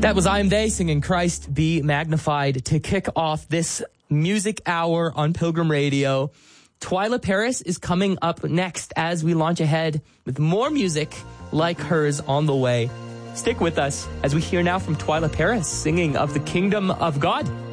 That was I Am They singing Christ Be Magnified to kick off this music hour on Pilgrim Radio. Twila Paris is coming up next as we launch ahead with more music like hers on the way. Stick with us as we hear now from Twila Paris singing of the Kingdom of God.